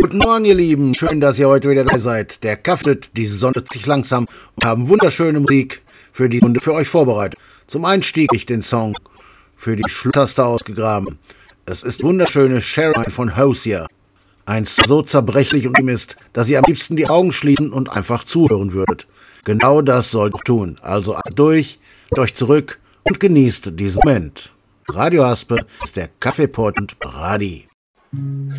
Guten Morgen, ihr Lieben. Schön, dass ihr heute wieder dabei seid. Der Kaffee, die Sonne zieht sich langsam und haben wunderschöne Musik für die Runde für euch vorbereitet. Zum Einstieg ich den Song für die Schluttaste ausgegraben. Es ist wunderschöne Sharon von Hosier. Ein so zerbrechlich und ist, dass ihr am liebsten die Augen schließen und einfach zuhören würdet. Genau das sollt ihr tun. Also durch, euch zurück und genießt diesen Moment. Radio Haspe ist der Kaffeepot und Brady.